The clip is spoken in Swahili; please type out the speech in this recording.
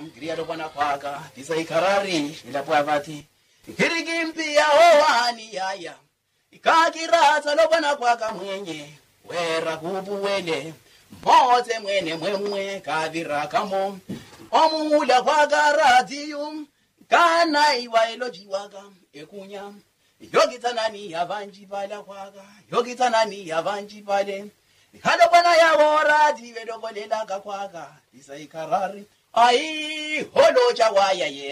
kriya lobana kwaka tisaikarari ilapo avati kirikimpi ya hoani yaya ikakiratsa lobana kwaka mwenye wera kubuwele moze mwene mwemwe kavira kamo omula kwaka radium kana iwaeloji waka ekunya yogitanani avanji pala kwaka yogitanani avanji pale halo bwana ya wora diwe dogolela kwaka isaikarari ai holo chawaya ye